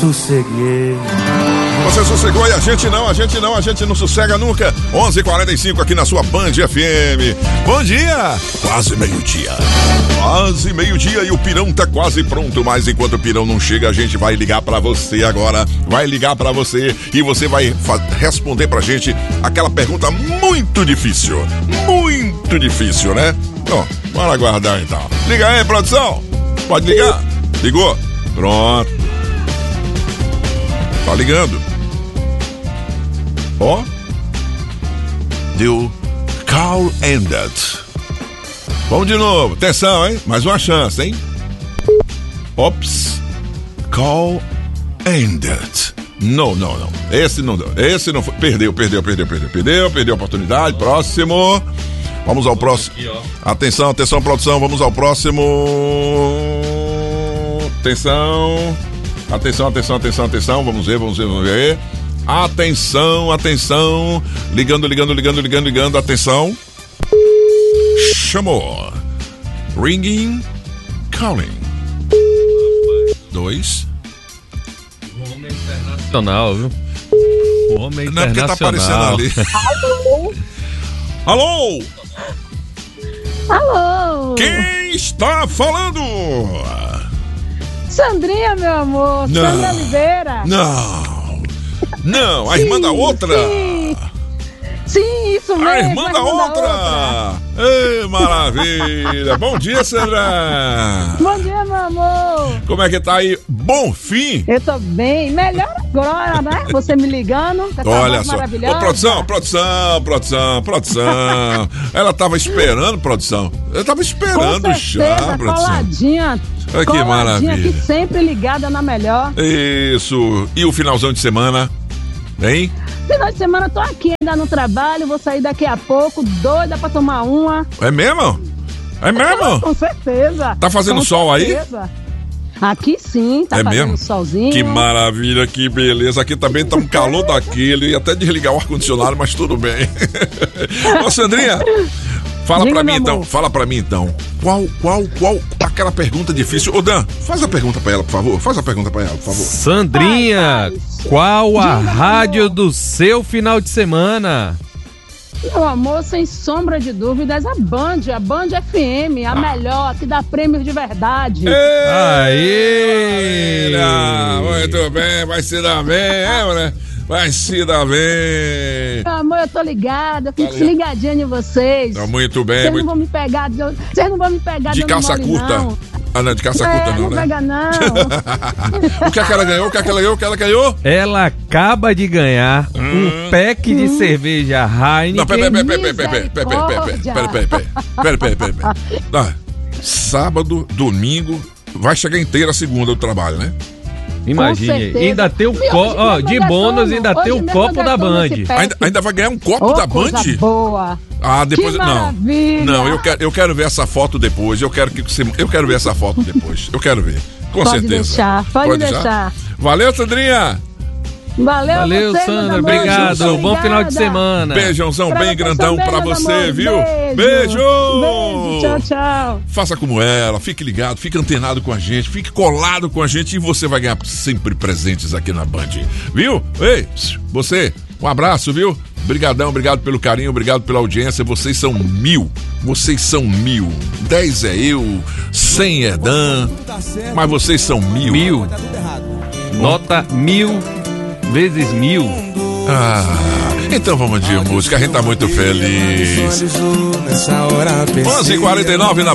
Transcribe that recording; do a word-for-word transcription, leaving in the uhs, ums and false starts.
sosseguei. Você sossegou e a gente não, a gente não, a gente não sossega nunca. onze e quarenta e cinco aqui na sua Band F M. Bom dia! Quase meio-dia. Quase meio-dia e o pirão tá quase pronto, mas enquanto o pirão não chega, a gente vai ligar pra você agora. Vai ligar pra você e você vai responder pra gente aquela pergunta muito difícil. Muito difícil, né? Bom, bora aguardar então. Liga aí, produção. Pode ligar? Ligou? Pronto. Tá ligando. Ó. Oh. Deu call ended. Vamos de novo. Atenção, hein? Mais uma chance, hein? Ops. Call ended. Não, não, não. Esse não deu. Esse não foi. Perdeu, perdeu, perdeu, perdeu. Perdeu, perdeu a oportunidade. Próximo. Vamos ao próximo. Atenção, atenção, produção. Vamos ao próximo. Atenção. Atenção, atenção, atenção, atenção. Vamos ver, vamos ver, vamos ver. Atenção, atenção. Ligando, ligando, ligando, ligando, ligando. Atenção. Chamou. Ringing. Calling. Dois. O homem internacional, viu? O homem Não é porque tá aparecendo ali. Alô? Alô? Alô? Quem está falando? Sandrinha, meu amor. Não. Sandra Oliveira. Não. Não, a Sim, irmã da outra. Sim, sim isso mesmo. A irmã da outra. outra. Ei, maravilha. Bom dia, Sandra. Bom dia, meu amor. Como é que tá aí? Bom fim. Eu tô bem. Melhor agora, né? Você me ligando. Com essa Olha voz só. maravilhosa. Ô, produção, produção, produção, produção. Ela tava esperando, produção. Eu tava esperando Com já, certeza, produção. coladinha. Olha que coladinha maravilha. aqui, sempre ligada na melhor. Isso. E o finalzão de semana? Hein? Final de semana eu tô aqui ainda no trabalho. Vou sair daqui a pouco, doida pra tomar uma. É mesmo? É mesmo? Com certeza. Tá fazendo Com sol aí? certeza. Aqui sim, tá É fazendo mesmo? solzinho. Que maravilha, que beleza. Aqui também tá um calor daquele. Ia até desligar o ar-condicionado, mas tudo bem. Ô, Sandrinha, fala Diga, pra mim meu então. amor. Fala pra mim então. Qual, qual, qual aquela pergunta difícil? Ô, Dan, faz a pergunta pra ela, por favor. Faz a pergunta pra ela, por favor. Sandrinha, qual a Diga, rádio amor. do seu final de semana? Meu amor, sem sombra de dúvidas, a Band, a Band F M, a melhor, que dá prêmios de verdade. Aê! Maravilha. Muito bem, vai se dar bem, é, né? Vai se dar bem. Meu amor, eu tô ligada, eu fico Tá ligado. ligadinha em vocês. Tá muito bem, Vocês muito... não vão me pegar, vocês não vão me pegar De dando calça mole, curta. não. Ah, não, de calça É, curta não, não né? pega não. O que é que ela ganhou? O que é que ela ganhou? O que ela ganhou? Ela acaba de ganhar um pack de cerveja Heineken. Não, pera, pera, pera, pera, pera, pera, pera, pera, pera, pera, pera, pera, pera, pera, pera. Tá. Sábado, domingo, vai chegar inteira a segunda do trabalho, né? Imagine, Com certeza. ainda tem o E hoje copo, ó, mesmo de eu bônus tomo. ainda tem Hoje o mesmo copo eu da tomo Band. esse pack. Ainda, ainda vai ganhar um copo Ô, da coisa Band? boa. Ah, depois Que não. maravilha. Não, eu quero, eu quero ver essa foto depois. Eu quero que você, eu quero ver essa foto depois. Eu quero ver. Com Pode certeza. deixar, pode deixar. Valeu, Sandrinha. Valeu, Valeu, vocês, Sandra, meus obrigado. amores. Bom final de Obrigada. semana. Beijãozão Pra bem vocês grandão também, pra meus você, amores. viu? Beijo. Beijo. Beijo, tchau, tchau. Faça como ela, fique ligado, fique antenado com a gente, fique colado com a gente e você vai ganhar sempre presentes aqui na Band, viu? Ei, você, um abraço, viu? Obrigadão, obrigado pelo carinho, obrigado pela audiência, vocês são mil, vocês são mil, dez é eu, cem é Dan, mas vocês são mil. Mil. Nota mil vezes mil. Ah, então vamos de música, a gente tá muito feliz. onze e quarenta e nove na